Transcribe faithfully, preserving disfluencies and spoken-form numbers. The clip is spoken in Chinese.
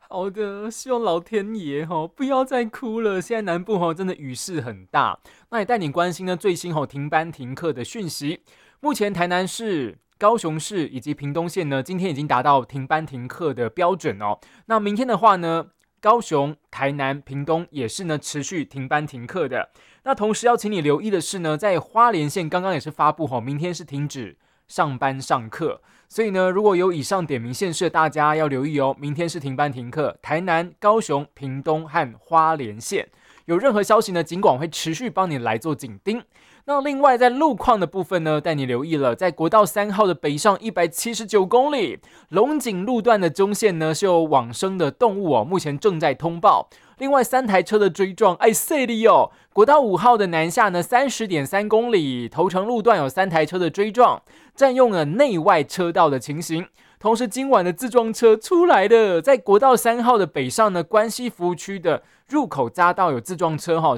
好的，希望老天爷哈不要再哭了。现在南部哈真的雨势很大，那也带你关心呢最新哈停班停课的讯息。目前台南市、高雄市以及屏东县呢，今天已经达到停班停课的标准哦。那明天的话呢，高雄、台南、屏东也是呢持续停班停课的。那同时要请你留意的是呢，在花莲县刚刚也是发布哈，明天是停止上班上课。所以呢，如果有以上点名县市的大家要留意哦，明天是停班停课，台南、高雄、屏东和花莲县。有任何消息呢，警广会持续帮你来做紧盯。那另外在路况的部分呢，带你留意了，在国道三号的北上一百七十九公里，龙井路段的中线呢是有往生的动物哦，目前正在通报。另外三台车的追撞，哎塞利哦！国道五号的南下呢，三十点三公里，头城路段有三台车的追撞，占用了内外车道的情形。同时，今晚的自撞车出来了，在国道三号的北上呢，关西服务区的入口匝道有自撞车哈，